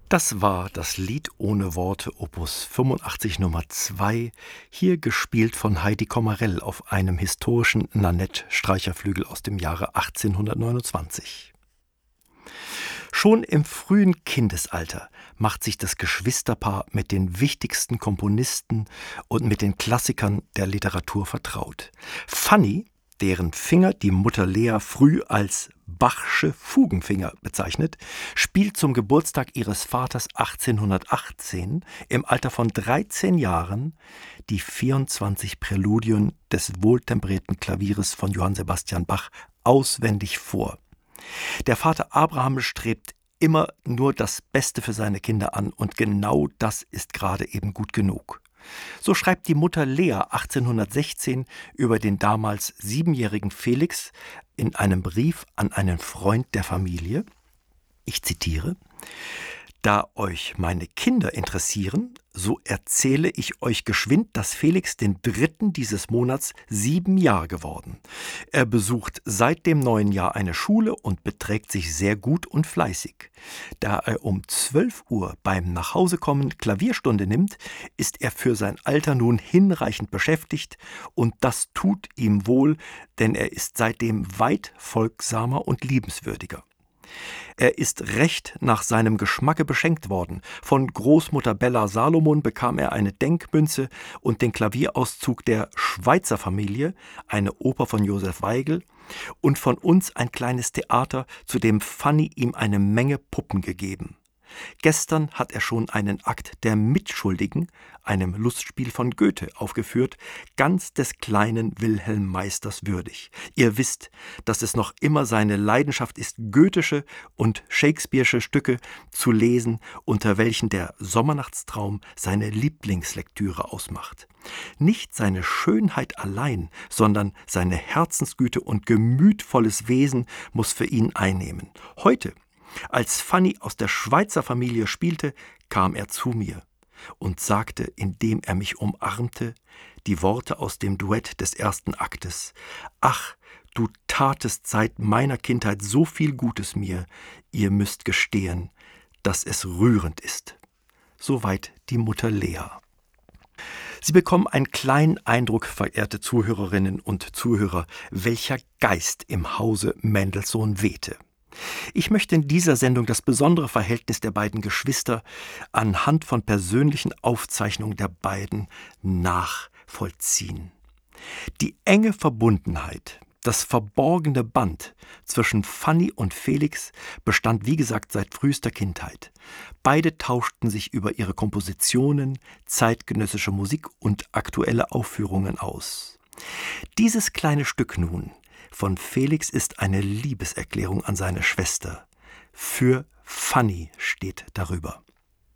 Das war das Lied ohne Worte Opus 85 Nummer 2, hier gespielt von Heidi Komarell auf einem historischen Nanett-Streicherflügel aus dem Jahre 1829. Schon im frühen Kindesalter macht sich das Geschwisterpaar mit den wichtigsten Komponisten und mit den Klassikern der Literatur vertraut. Fanny, deren Finger die Mutter Lea früh als Bachsche Fugenfinger bezeichnet, spielt zum Geburtstag ihres Vaters 1818 im Alter von 13 Jahren die 24 Präludien des wohltemperierten Klavieres von Johann Sebastian Bach auswendig vor. Der Vater Abraham strebt immer nur das Beste für seine Kinder an und genau das ist gerade eben gut genug. So schreibt die Mutter Lea 1816 über den damals 7-jährigen Felix in einem Brief an einen Freund der Familie. Ich zitiere: Da euch meine Kinder interessieren, so erzähle ich euch geschwind, dass Felix den 3. dieses Monats 7 Jahre geworden. Er besucht seit dem neuen Jahr eine Schule und beträgt sich sehr gut und fleißig. Da er um 12 Uhr beim Nachhausekommen Klavierstunde nimmt, ist er für sein Alter nun hinreichend beschäftigt und das tut ihm wohl, denn er ist seitdem weit folgsamer und liebenswürdiger. Er ist recht nach seinem Geschmacke beschenkt worden. Von Großmutter Bella Salomon bekam er eine Denkmünze und den Klavierauszug der Schweizer Familie, eine Oper von Josef Weigl, und von uns ein kleines Theater, zu dem Fanny ihm eine Menge Puppen gegeben. Gestern hat er schon einen Akt der Mitschuldigen, einem Lustspiel von Goethe, aufgeführt, ganz des kleinen Wilhelm Meisters würdig. Ihr wisst, dass es noch immer seine Leidenschaft ist, goethische und shakespeare'sche Stücke zu lesen, unter welchen der Sommernachtstraum seine Lieblingslektüre ausmacht. Nicht seine Schönheit allein, sondern seine Herzensgüte und gemütvolles Wesen muss für ihn einnehmen. Heute, als Fanny aus der Schweizer Familie spielte, kam er zu mir und sagte, indem er mich umarmte, die Worte aus dem Duett des ersten Aktes: »Ach, du tatest seit meiner Kindheit so viel Gutes mir, ihr müsst gestehen, dass es rührend ist.« Soweit die Mutter Lea. Sie bekommen einen kleinen Eindruck, verehrte Zuhörerinnen und Zuhörer, welcher Geist im Hause Mendelssohn wehte. Ich möchte in dieser Sendung das besondere Verhältnis der beiden Geschwister anhand von persönlichen Aufzeichnungen der beiden nachvollziehen. Die enge Verbundenheit, das verborgene Band zwischen Fanny und Felix bestand, wie gesagt, seit frühester Kindheit. Beide tauschten sich über ihre Kompositionen, zeitgenössische Musik und aktuelle Aufführungen aus. Dieses kleine Stück nun von Felix ist eine Liebeserklärung an seine Schwester. Für Fanny steht darüber.